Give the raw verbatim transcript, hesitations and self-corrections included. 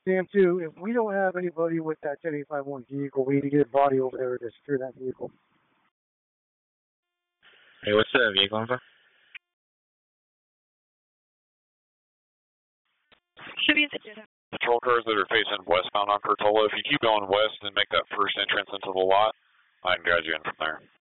Sam, too, if we don't have anybody with that ten eight five one vehicle, we need to get a body over there to secure that vehicle. Hey, what's the vehicle info? Patrol cars that are facing westbound on Portola, if you keep going west and make that first entrance into the lot, I can guide you in from there.